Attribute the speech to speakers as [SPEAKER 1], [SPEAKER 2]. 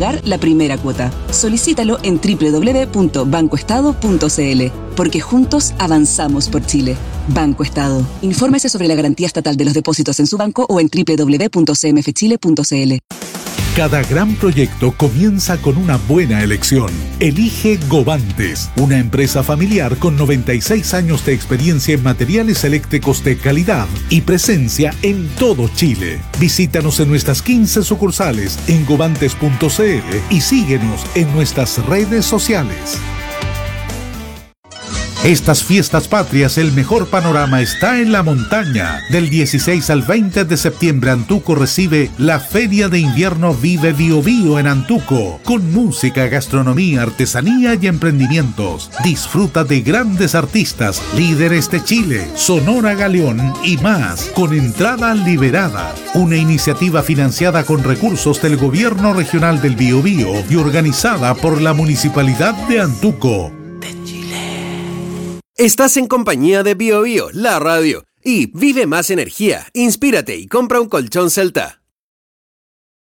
[SPEAKER 1] pagar la primera cuota. Solicítalo en www.bancoestado.cl, porque juntos avanzamos por Chile. Banco Estado. Infórmese sobre la garantía estatal de los depósitos en su banco o en www.cmfchile.cl.
[SPEAKER 2] Cada gran proyecto comienza con una buena elección. Elige Govantes, una empresa familiar con 96 años de experiencia en materiales eléctricos de calidad y presencia en todo Chile. Visítanos en nuestras 15 sucursales en govantes.cl y síguenos en nuestras redes sociales. Estas fiestas patrias, el mejor panorama está en la montaña. Del 16 al 20 de septiembre, Antuco recibe la Feria de Invierno Vive Bio Bio en Antuco, con música, gastronomía, artesanía y emprendimientos. Disfruta de grandes artistas, líderes de Chile, Sonora Galeón y más, con entrada liberada. Una iniciativa financiada con recursos del Gobierno Regional del Biobío y organizada por la Municipalidad de Antuco.
[SPEAKER 3] Estás en compañía de Bio Bio, la radio. Y vive más energía, inspírate y compra un colchón Celta.